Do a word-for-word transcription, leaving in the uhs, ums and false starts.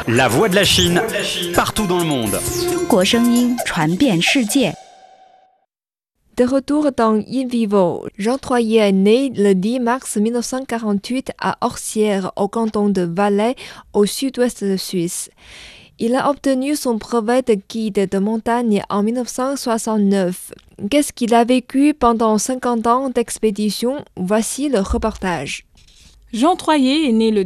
La voix de la Chine, partout dans le monde. 中国声音传遍世界。 De retour dans In Vivo, Jean Troyer est né le dix mars mille neuf cent quarante-huit à Orsières, au canton de Valais, au sud-ouest de Suisse. Il a obtenu son brevet de guide de montagne en mille neuf cent soixante-neuf. Qu'est-ce qu'il a vécu pendant cinquante ans d'expédition? Voici le reportage. Jean Troyer est né le